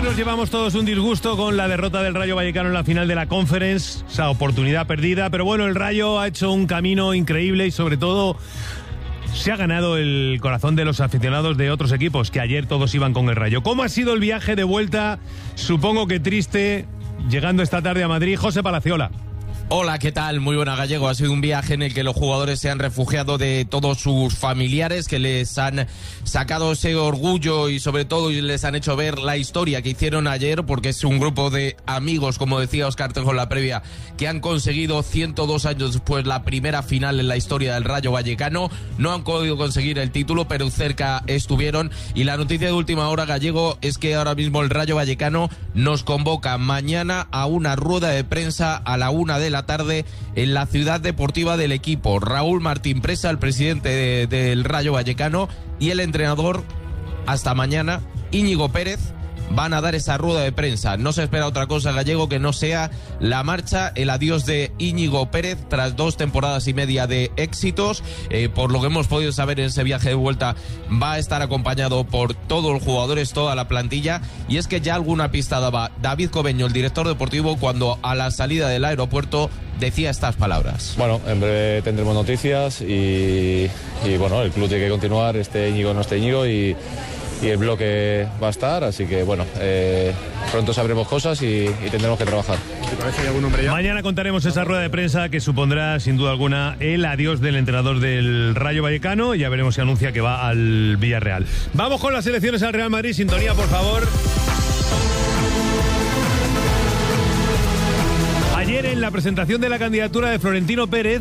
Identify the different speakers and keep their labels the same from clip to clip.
Speaker 1: nos llevamos todos un disgusto con la derrota del Rayo Vallecano en la final de la Conference, esa oportunidad perdida, pero bueno, el Rayo ha hecho un camino increíble y sobre todo se ha ganado el corazón de los aficionados de otros equipos, que ayer todos iban con el Rayo. ¿Cómo ha sido el viaje de vuelta? Supongo que triste, llegando esta tarde a Madrid. José Palaciola.
Speaker 2: Hola, ¿qué tal? Muy buena, Gallego. Ha sido un viaje en el que los jugadores se han refugiado de todos sus familiares, que les han sacado ese orgullo y sobre todo les han hecho ver la historia que hicieron ayer, porque es un grupo de amigos, como decía Óscar Tejo en la previa, que han conseguido 102 años después la primera final en la historia del Rayo Vallecano. No han podido conseguir el título, pero cerca estuvieron. Y la noticia de última hora, Gallego, es que ahora mismo el Rayo Vallecano nos convoca mañana a una rueda de prensa a la 1 de la tarde en la ciudad deportiva del equipo. Raúl Martín Presa, el presidente del Rayo Vallecano, y el entrenador, hasta mañana, Íñigo Pérez, van a dar esa rueda de prensa. No se espera otra cosa, Gallego, que no sea la marcha, el adiós de Íñigo Pérez tras 2 temporadas y media de éxitos. Por lo que hemos podido saber en ese viaje de vuelta, va a estar acompañado por todos los jugadores, toda la plantilla, y es que ya alguna pista daba David Cobeño, el director deportivo, cuando a la salida del aeropuerto decía estas palabras.
Speaker 3: Bueno, en breve tendremos noticias y bueno, el club tiene que continuar, esté Íñigo o no esté Íñigo, y el bloque va a estar, así que bueno, pronto sabremos cosas y tendremos que trabajar.
Speaker 1: ¿Te parece que hay algún nombre ya? Mañana contaremos esa rueda de prensa que supondrá sin duda alguna el adiós del entrenador del Rayo Vallecano, y ya veremos si anuncia que va al Villarreal. Vamos con las elecciones al Real Madrid. Sintonía, por favor. Ayer, en la presentación de la candidatura de Florentino Pérez,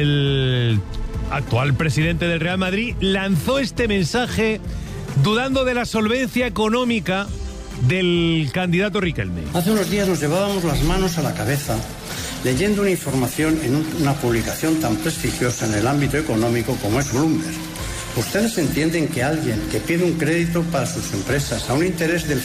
Speaker 1: el actual presidente del Real Madrid lanzó este mensaje dudando de la solvencia económica del candidato Riquelme.
Speaker 4: Hace unos días nos llevábamos las manos a la cabeza leyendo una información en una publicación tan prestigiosa en el ámbito económico como es Bloomberg. ¿Ustedes entienden que alguien que pide un crédito para sus empresas a un interés del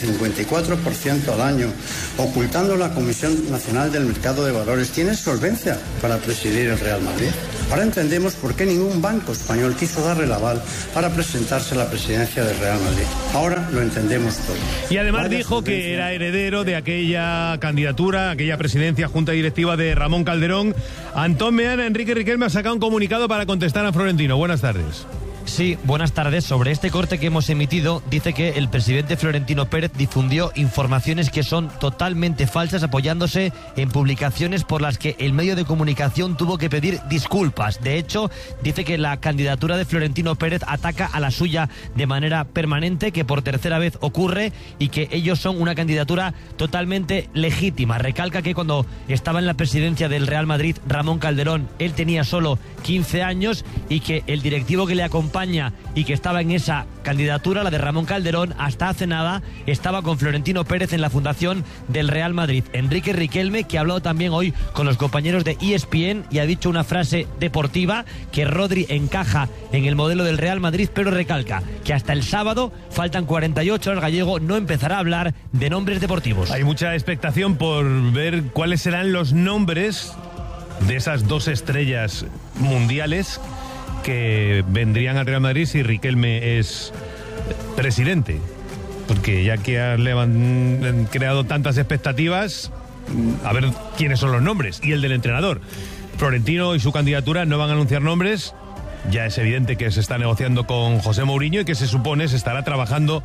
Speaker 4: 54% al año, ocultando la Comisión Nacional del Mercado de Valores, tiene solvencia para presidir el Real Madrid? Ahora entendemos por qué ningún banco español quiso darle el aval para presentarse a la presidencia del Real Madrid. Ahora lo entendemos todo.
Speaker 1: Y además dijo que era heredero de aquella candidatura, aquella presidencia, junta directiva de Ramón Calderón. Antón Meana, Enrique Riquelme ha sacado un comunicado para contestar a Florentino. Buenas tardes.
Speaker 5: Sí, buenas tardes. Sobre este corte que hemos emitido, dice que el presidente Florentino Pérez difundió informaciones que son totalmente falsas, apoyándose en publicaciones por las que el medio de comunicación tuvo que pedir disculpas. De hecho, dice que la candidatura de Florentino Pérez ataca a la suya de manera permanente, que por tercera vez ocurre, y que ellos son una candidatura totalmente legítima. Recalca que cuando estaba en la presidencia del Real Madrid Ramón Calderón, él tenía solo 15 años y que el directivo que le acompaña y que estaba en esa candidatura, la de Ramón Calderón, hasta hace nada estaba con Florentino Pérez en la fundación del Real Madrid. Enrique Riquelme, que ha hablado también hoy con los compañeros de ESPN y ha dicho una frase deportiva, que Rodri encaja en el modelo del Real Madrid, pero recalca que hasta el sábado, faltan 48 horas, Gallego, no empezará a hablar de nombres deportivos.
Speaker 1: Hay mucha expectación por ver cuáles serán los nombres de esas 2 estrellas mundiales que vendrían al Real Madrid si Riquelme es presidente, porque ya que le han creado tantas expectativas, a ver quiénes son los nombres y el del entrenador. Florentino y su candidatura no van a anunciar nombres. Ya es evidente que se está negociando con José Mourinho y que se supone se estará trabajando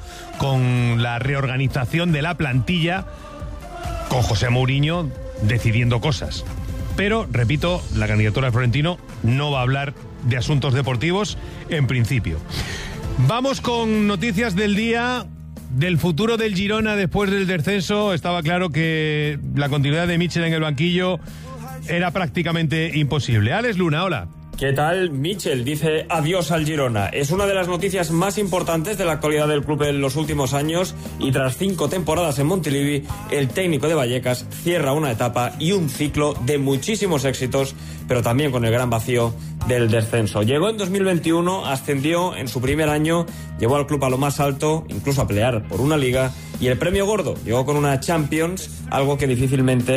Speaker 1: con la reorganización de la plantilla, con José Mourinho decidiendo cosas. Pero, repito, la candidatura de Florentino no va a hablar de asuntos deportivos en principio. Vamos con noticias del día, del futuro del Girona después del descenso. Estaba claro que la continuidad de Michel en el banquillo era prácticamente imposible. Alex Luna, hola.
Speaker 6: ¿Qué tal? Michel dice adiós al Girona. Es una de las noticias más importantes de la actualidad del club en los últimos años, y tras 5 temporadas en Montilivi, el técnico de Vallecas cierra una etapa y un ciclo de muchísimos éxitos, pero también con el gran vacío del descenso. Llegó en 2021, ascendió en su primer año, llevó al club a lo más alto, incluso a pelear por una liga, y el premio gordo llegó con una Champions, algo que difícilmente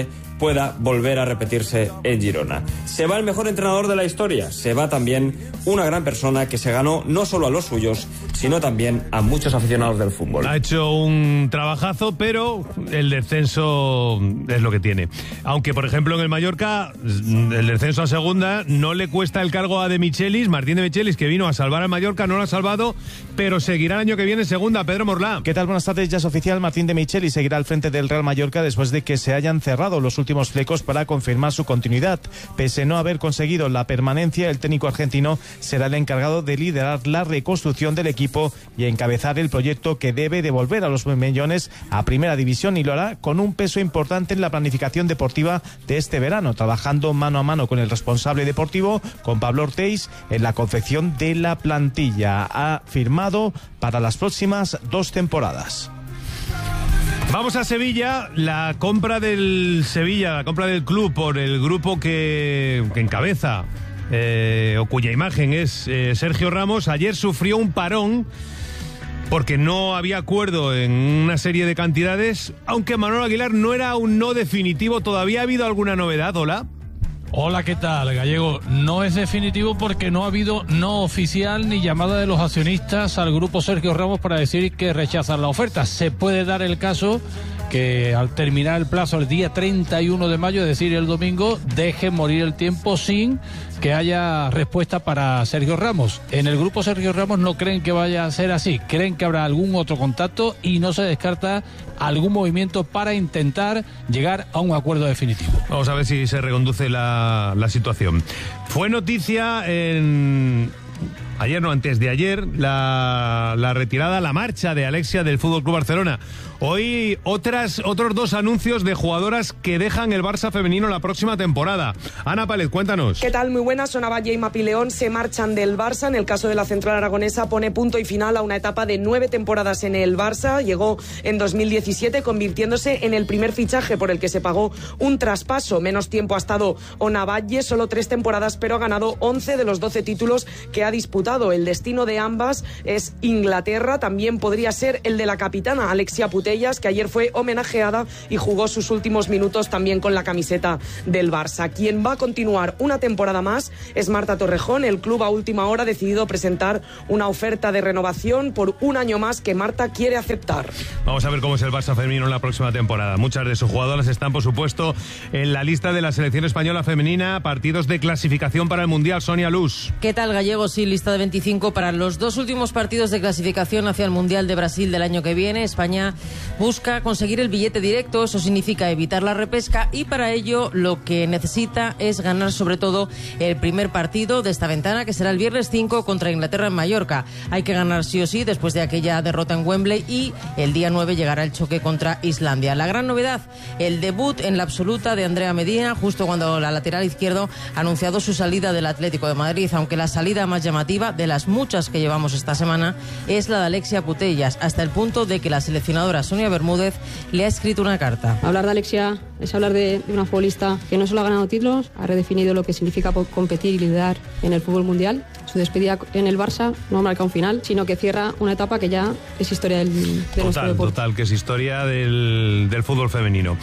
Speaker 6: pueda volver a repetirse en Girona. Se va el mejor entrenador de la historia, se va también una gran persona que se ganó no solo a los suyos, sino también a muchos aficionados del fútbol.
Speaker 1: Ha hecho un trabajazo, pero el descenso es lo que tiene. Aunque, por ejemplo, en el Mallorca, el descenso a segunda no le cuesta el cargo a Martín de Michelis, que vino a salvar al Mallorca, no lo ha salvado, pero seguirá el año que viene en segunda. Pedro Morlá.
Speaker 7: ¿Qué tal? Buenas tardes. Ya es oficial, Martín de Michelis seguirá al frente del Real Mallorca después de que se hayan cerrado los últimos flecos para confirmar su continuidad. Pese a no haber conseguido la permanencia, el técnico argentino será el encargado de liderar la reconstrucción del equipo y encabezar el proyecto que debe devolver a los Mellones a primera división, y lo hará con un peso importante en la planificación deportiva de este verano, trabajando mano a mano con el responsable deportivo, con Pablo Ortiz, en la confección de la plantilla. Ha firmado para las próximas 2 temporadas.
Speaker 1: Vamos a Sevilla. La compra del Sevilla, la compra del club por el grupo que encabeza o cuya imagen es Sergio Ramos, ayer sufrió un parón porque no había acuerdo en una serie de cantidades, aunque Manolo Aguilar no era un no definitivo. ¿Todavía ha habido alguna novedad? Hola.
Speaker 8: Hola, ¿qué tal, Gallego? No es definitivo porque no ha habido no oficial ni llamada de los accionistas al grupo Sergio Ramos para decir que rechazan la oferta. Se puede dar el caso que al terminar el plazo el día 31 de mayo, es decir, el domingo, deje morir el tiempo sin que haya respuesta para Sergio Ramos. En el grupo Sergio Ramos no creen que vaya a ser así, creen que habrá algún otro contacto y no se descarta algún movimiento para intentar llegar a un acuerdo definitivo.
Speaker 1: Vamos a ver si se reconduce la situación. Fue noticia ayer, no, antes de ayer, la retirada, la marcha de Alexia del FC Barcelona. Hoy otros 2 anuncios de jugadoras que dejan el Barça femenino la próxima temporada. Ana Pález, cuéntanos.
Speaker 9: ¿Qué tal? Muy buenas. Sonavalle y Mapileón se marchan del Barça. En el caso de la central aragonesa pone punto y final a una etapa de 9 temporadas en el Barça. Llegó en 2017 convirtiéndose en el primer fichaje por el que se pagó un traspaso. Menos tiempo ha estado Onavalle, solo 3 temporadas, pero ha ganado 11 de los 12 títulos que ha disputado. El destino de ambas es Inglaterra. También podría ser el de la capitana Alexia Putellas, que ayer fue homenajeada y jugó sus últimos minutos también con la camiseta del Barça. Quien va a continuar una temporada más es Marta Torrejón. El club a última hora ha decidido presentar una oferta de renovación por 1 año más que Marta quiere aceptar.
Speaker 1: Vamos a ver cómo es el Barça femenino en la próxima temporada. Muchas de sus jugadoras están, por supuesto, en la lista de la selección española femenina. Partidos de clasificación para el Mundial. Sonia Luz.
Speaker 10: ¿Qué tal, Gallego? Sí, lista de 25 para los 2 últimos partidos de clasificación hacia el Mundial de Brasil del año que viene. España busca conseguir el billete directo, eso significa evitar la repesca, y para ello lo que necesita es ganar sobre todo el primer partido de esta ventana, que será el viernes 5 contra Inglaterra en Mallorca. Hay que ganar sí o sí después de aquella derrota en Wembley, y el día 9 llegará el choque contra Islandia. La gran novedad, el debut en la absoluta de Andrea Medina, justo cuando la lateral izquierdo ha anunciado su salida del Atlético de Madrid, aunque la salida más llamativa de las muchas que llevamos esta semana es la de Alexia Putellas, hasta el punto de que la seleccionadora Sonia Bermúdez le ha escrito una carta.
Speaker 11: Hablar de Alexia es hablar de una futbolista que no solo ha ganado títulos, ha redefinido lo que significa competir y liderar en el fútbol mundial. Su despedida en el Barça no marca un final, sino que cierra una etapa que ya es historia de nuestro deporte.
Speaker 1: Total, que es historia del fútbol femenino.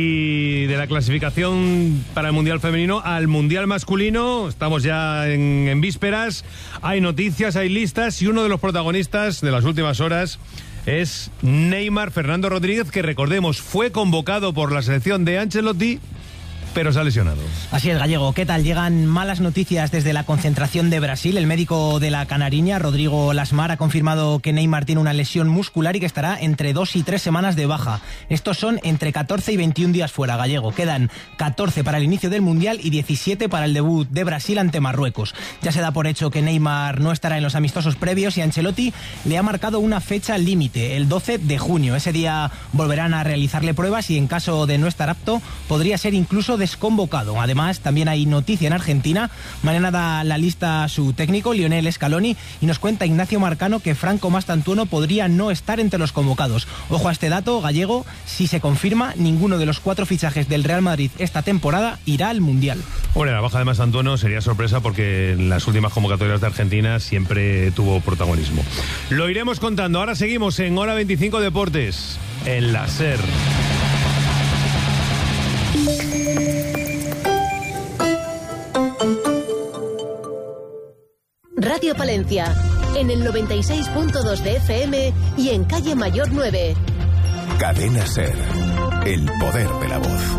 Speaker 1: Y de la clasificación para el Mundial femenino al Mundial masculino, estamos ya en vísperas, hay noticias, hay listas, y uno de los protagonistas de las últimas horas es Neymar Fernando Rodríguez, que recordemos fue convocado por la selección de Ancelotti, pero se ha lesionado.
Speaker 12: Así es, Gallego. ¿Qué tal? Llegan malas noticias desde la concentración de Brasil. El médico de la canariña, Rodrigo Lasmar, ha confirmado que Neymar tiene una lesión muscular y que estará entre 2 y 3 semanas de baja. Estos son entre 14 y 21 días fuera, Gallego. Quedan 14 para el inicio del Mundial y 17 para el debut de Brasil ante Marruecos. Ya se da por hecho que Neymar no estará en los amistosos previos, y Ancelotti le ha marcado una fecha límite, el 12 de junio. Ese día volverán a realizarle pruebas y, en caso de no estar apto, podría ser incluso desconvocado. Además, también hay noticia en Argentina. Mañana da la lista su técnico, Lionel Scaloni, y nos cuenta Ignacio Marcano que Franco Mastantuono podría no estar entre los convocados. Ojo a este dato, Gallego: si se confirma, ninguno de los 4 fichajes del Real Madrid esta temporada irá al Mundial.
Speaker 1: Bueno, la baja de Mastantuono sería sorpresa porque en las últimas convocatorias de Argentina siempre tuvo protagonismo. Lo iremos contando. Ahora seguimos en Hora 25 Deportes, en la SER.
Speaker 13: Radio Palencia, en el 96.2 de FM y en Calle Mayor 9.
Speaker 14: Cadena SER, el poder de la voz.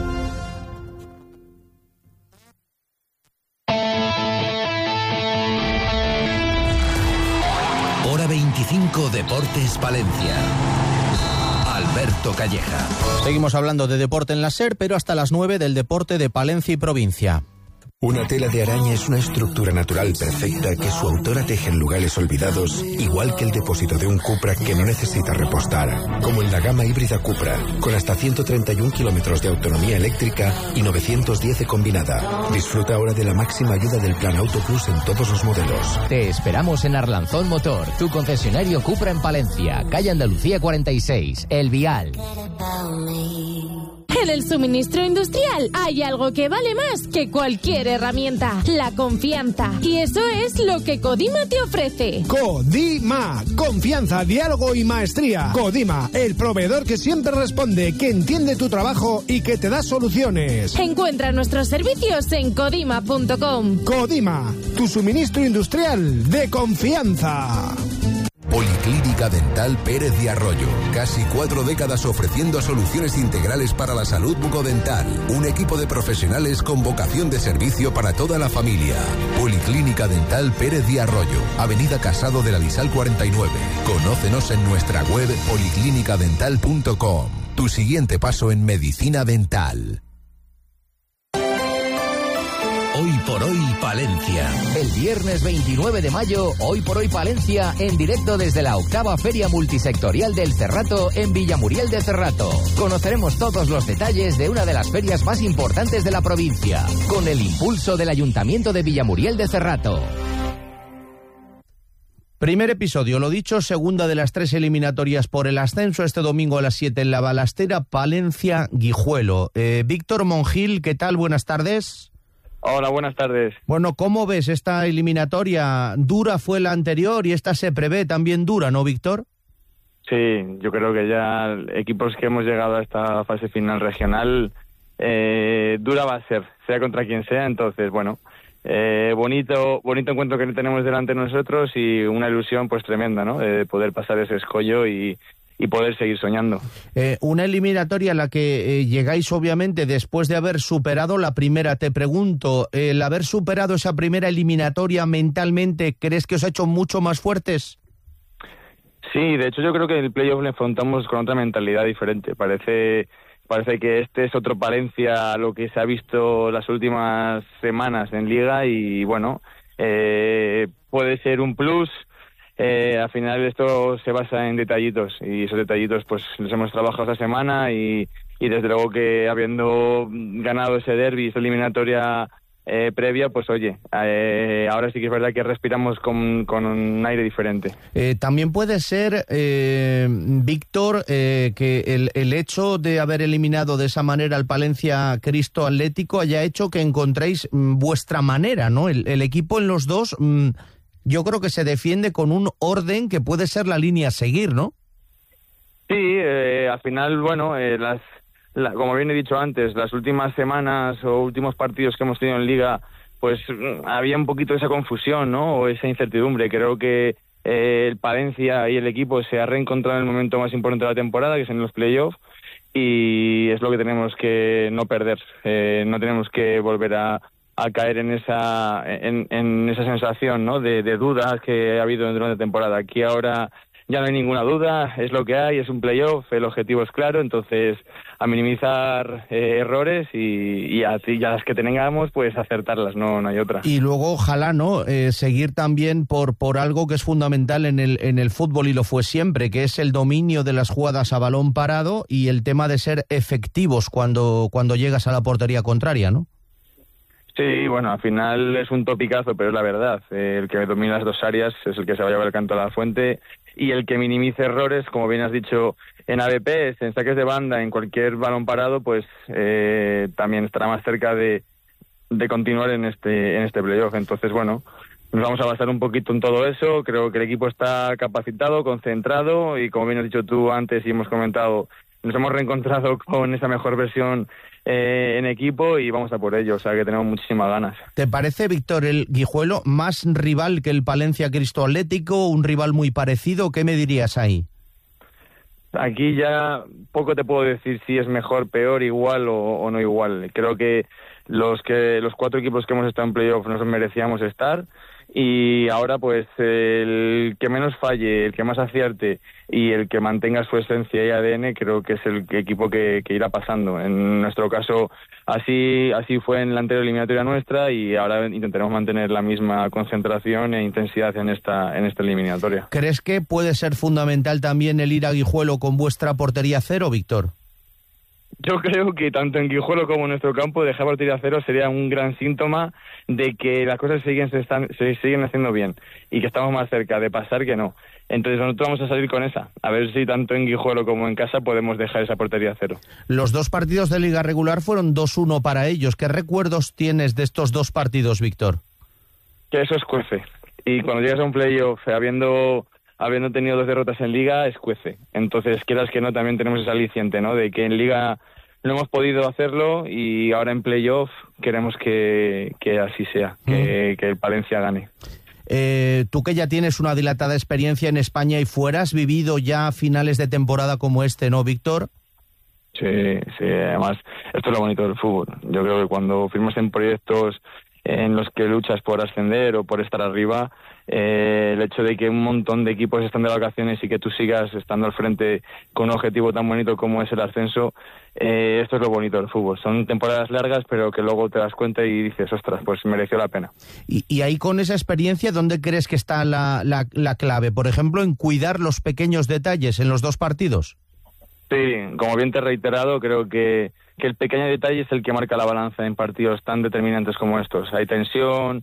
Speaker 14: Hora 25, Deportes Palencia. Alberto Calleja.
Speaker 15: Seguimos hablando de deporte en la SER, pero hasta las 9 del deporte de Palencia y provincia.
Speaker 14: Una tela de araña es una estructura natural perfecta que su autora teje en lugares olvidados, igual que el depósito de un Cupra que no necesita repostar, como en la gama híbrida Cupra, con hasta 131 kilómetros de autonomía eléctrica y 910 combinada. Disfruta ahora de la máxima ayuda del Plan Auto Plus en todos los modelos.
Speaker 16: Te esperamos en Arlanzón Motor, tu concesionario Cupra en Palencia, calle Andalucía 46, El Vial.
Speaker 17: En el suministro industrial hay algo que vale más que cualquier herramienta: la confianza. Y eso es lo que Codima te ofrece.
Speaker 18: Codima, confianza, diálogo y maestría. Codima, el proveedor que siempre responde, que entiende tu trabajo y que te da soluciones.
Speaker 17: Encuentra nuestros servicios en codima.com.
Speaker 18: Codima, tu suministro industrial de confianza.
Speaker 14: Policlínica Dental Pérez de Arroyo. Casi 4 décadas ofreciendo soluciones integrales para la salud bucodental. Un equipo de profesionales con vocación de servicio para toda la familia. Policlínica Dental Pérez de Arroyo. Avenida Casado de la Lisal 49. Conócenos en nuestra web policlinicadental.com. Tu siguiente paso en medicina dental.
Speaker 16: Hoy por hoy Palencia. El viernes 29 de mayo, Hoy por hoy Palencia, en directo desde la 8ª Feria Multisectorial del Cerrato en Villamuriel de Cerrato. Conoceremos todos los detalles de una de las ferias más importantes de la provincia, con el impulso del Ayuntamiento de Villamuriel de Cerrato.
Speaker 15: Primer episodio, lo dicho, segunda de las 3 eliminatorias por el ascenso este domingo a las 7 en la Balastera, Palencia-Guijuelo. Víctor Monjil, ¿qué tal? Buenas tardes.
Speaker 19: Hola, buenas tardes.
Speaker 15: Bueno, ¿cómo ves esta eliminatoria? Dura fue la anterior y esta se prevé también dura, ¿no, Víctor?
Speaker 19: Sí, yo creo que ya equipos que hemos llegado a esta fase final regional, dura va a ser, sea contra quien sea. Entonces, bueno, bonito encuentro que tenemos delante de nosotros y una ilusión pues tremenda, ¿no? De poder pasar ese escollo y poder seguir soñando.
Speaker 15: Una eliminatoria a la que llegáis obviamente después de haber superado la primera. Te pregunto, el haber superado esa primera eliminatoria mentalmente, ¿crees que os ha hecho mucho más fuertes?
Speaker 19: Sí, de hecho yo creo que el playoff le enfrentamos con otra mentalidad diferente. Parece que este es otro Palencia a lo que se ha visto las últimas semanas en Liga y bueno, puede ser un plus. Al final esto se basa en detallitos y esos detallitos pues los hemos trabajado esta semana y desde luego que habiendo ganado ese derbi, esa eliminatoria previa, pues oye, ahora sí que es verdad que respiramos con un aire diferente.
Speaker 15: También puede ser, Víctor, que el hecho de haber eliminado de esa manera al Palencia Cristo Atlético haya hecho que encontréis vuestra manera, ¿no? El equipo en los dos... yo creo que se defiende con un orden que puede ser la línea a seguir, ¿no?
Speaker 19: Sí, al final, bueno, como bien he dicho antes, las últimas semanas o últimos partidos que hemos tenido en Liga, pues había un poquito esa confusión, ¿no? O esa incertidumbre. Creo que el Palencia y el equipo se ha reencontrado en el momento más importante de la temporada, que es en los playoffs, y es lo que tenemos que no perder. No tenemos que volver a caer en esa sensación, ¿no? de dudas que ha habido durante la temporada. Aquí ahora ya no hay ninguna duda, es lo que hay, es un playoff, el objetivo es claro, entonces a minimizar errores y a las que tengamos pues acertarlas, no hay otra.
Speaker 15: Y luego ojalá no seguir también por algo que es fundamental en el fútbol y lo fue siempre, que es el dominio de las jugadas a balón parado y el tema de ser efectivos cuando llegas a la portería contraria, ¿no?
Speaker 19: Sí, bueno, al final es un topicazo, pero es la verdad. El que domina las dos áreas es el que se va a llevar el canto a la fuente y el que minimice errores, como bien has dicho, en ABPs, en saques de banda, en cualquier balón parado, pues también estará más cerca de continuar en este playoff. Entonces, bueno, nos vamos a basar un poquito en todo eso. Creo que el equipo está capacitado, concentrado y, como bien has dicho tú antes y hemos comentado, nos hemos reencontrado con esa mejor versión en equipo y vamos a por ello, o sea que tenemos muchísimas ganas.
Speaker 15: ¿Te parece, Víctor, el Guijuelo más rival que el Palencia Cristo Atlético, un rival muy parecido? ¿Qué me dirías ahí?
Speaker 19: Aquí ya poco te puedo decir si es mejor, peor, igual o no igual. Creo que los 4 equipos que hemos estado en playoff nos merecíamos estar y ahora pues el que menos falle, el que más acierte y el que mantenga su esencia y ADN creo que es el equipo que irá pasando. En nuestro caso así fue en la anterior eliminatoria nuestra y ahora intentaremos mantener la misma concentración e intensidad en esta eliminatoria.
Speaker 15: ¿Crees que puede ser fundamental también el ir a Guijuelo con vuestra portería cero, Víctor?
Speaker 19: Yo creo que tanto en Guijuelo como en nuestro campo dejar portería cero sería un gran síntoma de que las cosas se siguen haciendo bien y que estamos más cerca de pasar que no. Entonces nosotros vamos a salir con esa, a ver si tanto en Guijuelo como en casa podemos dejar esa portería cero.
Speaker 15: Los 2 partidos de liga regular fueron 2-1 para ellos. ¿Qué recuerdos tienes de estos 2 partidos, Víctor?
Speaker 19: Que eso escuece. Y cuando llegas a un playoff habiendo tenido 2 derrotas en Liga, escuece. Entonces, quieras que no, también tenemos ese aliciente, ¿no? De que en Liga no hemos podido hacerlo y ahora en playoff queremos que así sea, que el Palencia gane.
Speaker 15: Tú que ya tienes una dilatada experiencia en España y fuera, ¿has vivido ya finales de temporada como este, no, Víctor?
Speaker 19: Sí, además, esto es lo bonito del fútbol. Yo creo que cuando firmas en proyectos en los que luchas por ascender o por estar arriba, el hecho de que un montón de equipos están de vacaciones y que tú sigas estando al frente con un objetivo tan bonito como es el ascenso, esto es lo bonito del fútbol. Son temporadas largas, pero que luego te das cuenta y dices, ostras, pues mereció la pena.
Speaker 15: Y ahí con esa experiencia, ¿dónde crees que está la clave? Por ejemplo, en cuidar los pequeños detalles en los 2 partidos.
Speaker 19: Sí, como bien te he reiterado, creo que el pequeño detalle es el que marca la balanza en partidos tan determinantes como estos. Hay tensión,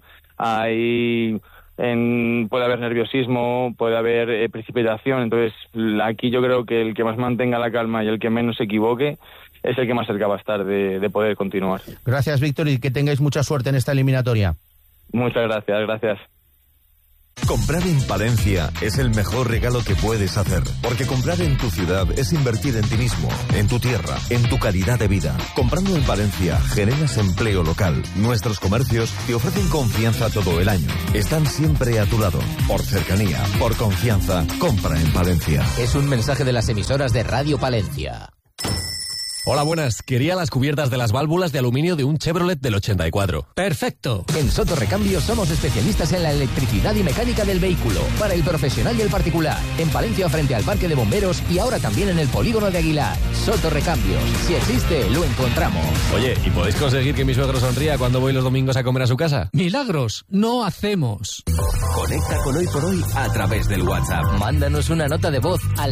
Speaker 19: puede haber nerviosismo, puede haber precipitación, entonces aquí yo creo que el que más mantenga la calma y el que menos se equivoque es el que más cerca va a estar de poder continuar.
Speaker 15: Gracias, Víctor, y que tengáis mucha suerte en esta eliminatoria.
Speaker 19: Muchas gracias.
Speaker 20: Comprar en Palencia es el mejor regalo que puedes hacer, porque comprar en tu ciudad es invertir en ti mismo, en tu tierra, en tu calidad de vida. Comprando en Palencia generas empleo local. Nuestros comercios te ofrecen confianza todo el año. Están siempre a tu lado. Por cercanía, por confianza, compra en Palencia.
Speaker 16: Es un mensaje de las emisoras de Radio Palencia.
Speaker 21: Hola, buenas. Quería las cubiertas de las válvulas de aluminio de un Chevrolet del 84.
Speaker 16: ¡Perfecto! En Soto Recambios somos especialistas en la electricidad y mecánica del vehículo, para el profesional y el particular. En Palencia, frente al Parque de Bomberos y ahora también en el Polígono de Aguilar. Soto Recambios. Si existe, lo encontramos.
Speaker 21: Oye, ¿y podéis conseguir que mi suegro sonría cuando voy los domingos a comer a su casa?
Speaker 22: Milagros no hacemos.
Speaker 16: Conecta con Hoy por Hoy a través del WhatsApp. Mándanos una nota de voz al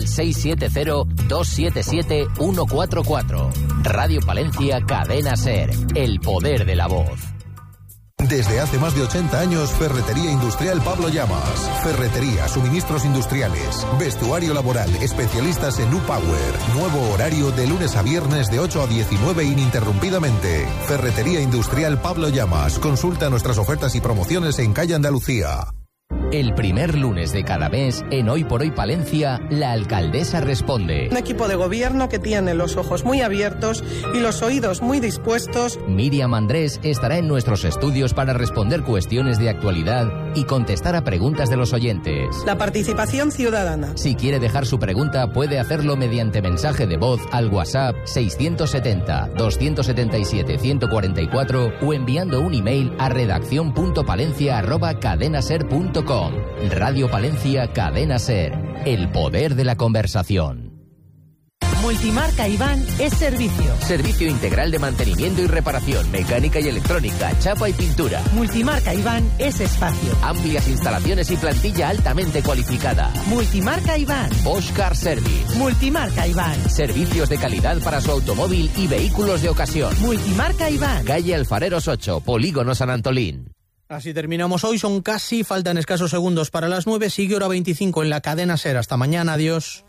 Speaker 16: 670-277-144. Radio Palencia, Cadena SER. El poder de la voz.
Speaker 14: Desde hace más de 80 años, Ferretería Industrial Pablo Llamas. Ferretería, suministros industriales, vestuario laboral, especialistas en U-Power. Nuevo horario de lunes a viernes de 8 a 19 ininterrumpidamente. Ferretería Industrial Pablo Llamas. Consulta nuestras ofertas y promociones en Calle Andalucía.
Speaker 16: El primer lunes de cada mes, en Hoy por Hoy Palencia, la alcaldesa responde.
Speaker 23: Un equipo de gobierno que tiene los ojos muy abiertos y los oídos muy dispuestos.
Speaker 16: Miriam Andrés estará en nuestros estudios para responder cuestiones de actualidad y contestar a preguntas de los oyentes.
Speaker 23: La participación ciudadana.
Speaker 16: Si quiere dejar su pregunta, puede hacerlo mediante mensaje de voz al WhatsApp 670-277-144 o enviando un email a redaccion.palencia@cadenaser.com. Radio Palencia, Cadena SER. El poder de la conversación.
Speaker 24: Multimarca Iván es servicio.
Speaker 16: Servicio integral de mantenimiento y reparación, mecánica y electrónica, chapa y pintura.
Speaker 24: Multimarca Iván es espacio.
Speaker 16: Amplias instalaciones y plantilla altamente cualificada.
Speaker 24: Multimarca Iván.
Speaker 16: Bosch Car Service.
Speaker 24: Multimarca Iván.
Speaker 16: Servicios de calidad para su automóvil y vehículos de ocasión.
Speaker 24: Multimarca Iván.
Speaker 16: Calle Alfareros 8, Polígono San Antolín.
Speaker 12: Así terminamos hoy, faltan escasos segundos para las 9, sigue hora 25 en la Cadena SER. Hasta mañana, adiós.